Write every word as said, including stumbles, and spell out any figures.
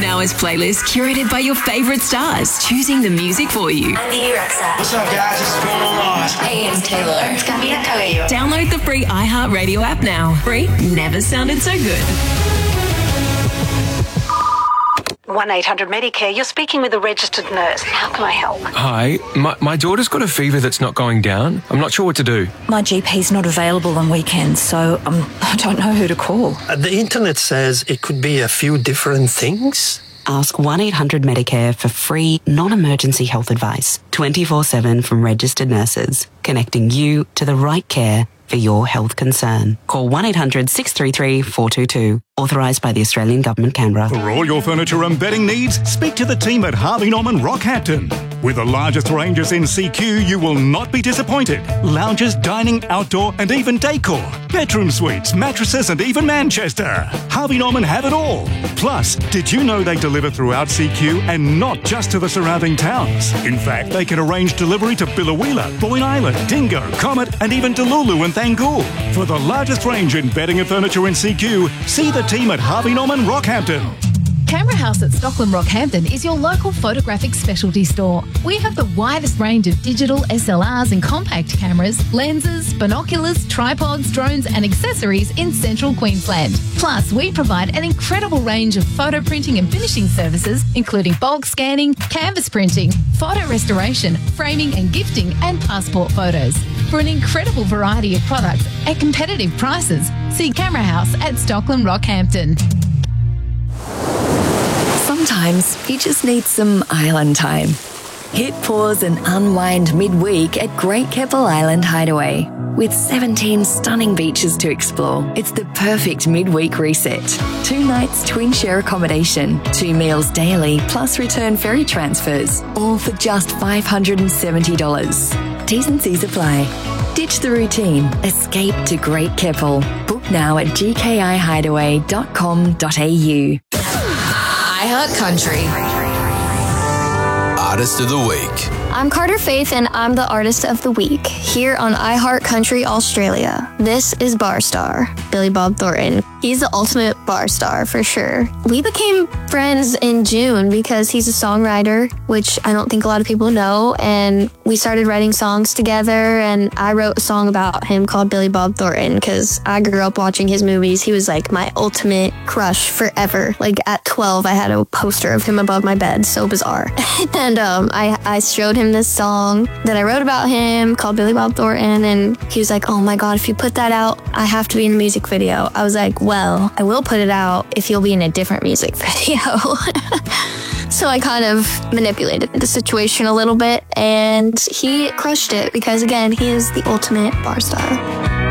seven hours playlist curated by your favourite stars, choosing the music for you. I'm Vivi Rexa. What's up, guys? This is Bruno Mars. Hey, it's Taylor. It's Camila Cabello. Download the free iHeartRadio app now. Free never sounded so good. one eight hundred Medicare, you're speaking with a registered nurse. How can I help? Hi, my, my daughter's got a fever that's not going down. I'm not sure what to do. My G P's not available on weekends, so um, I don't know who to call. Uh, the internet says it could be a few different things. Ask one eight hundred Medicare for free, non-emergency health advice, twenty-four seven from registered nurses, connecting you to the right care for your health concern. Call one eight hundred six three three four two two. Authorised by the Australian Government, Canberra. For all your furniture and bedding needs, speak to the team at Harvey Norman Rockhampton. With the largest ranges in C Q, you will not be disappointed. Lounges, dining, outdoor and even decor. Bedroom suites, mattresses and even Manchester. Harvey Norman have it all. Plus, did you know they deliver throughout C Q and not just to the surrounding towns? In fact, they can arrange delivery to Billawheeler, Boyne Island, Dingo, Comet and even Delulu and Thangool. For the largest range in bedding and furniture in C Q, see the team at Harvey Norman Rockhampton. Camera House at Stockland Rockhampton is your local photographic specialty store. We have the widest range of digital S L Rs and compact cameras, lenses, binoculars, tripods, drones and accessories in central Queensland. Plus, we provide an incredible range of photo printing and finishing services, including bulk scanning, canvas printing, photo restoration, framing and gifting, and passport photos. For an incredible variety of products at competitive prices, see Camera House at Stockland Rockhampton. Sometimes you just need some island time. Hit pause and unwind midweek at Great Keppel Island Hideaway. With seventeen stunning beaches to explore, it's the perfect midweek reset. Two nights twin share accommodation, two meals daily, plus return ferry transfers, all for just five hundred seventy dollars. T's and C's apply. Ditch the routine. Escape to Great Keppel. Book now at g k i hideaway dot com dot a u. iHeart Country. Artist of the Week. I'm Carter Faith and I'm the Artist of the Week here on iHeart Country Australia. This is Bar Star, Billy Bob Thornton. He's the ultimate bar star for sure. We became friends in June because he's a songwriter, which I don't think a lot of people know, and we started writing songs together, and I wrote a song about him called Billy Bob Thornton because I grew up watching his movies. He was like my ultimate crush forever. Like at twelve, I had a poster of him above my bed. So bizarre. and um, I, I showed him this song that I wrote about him called Billy Bob Thornton, and he was like, oh my God, if you put that out, I have to be in the music video. I was like, well, I will put it out if you'll be in a different music video. So I kind of manipulated the situation a little bit, and he crushed it because, again, he is the ultimate bar star.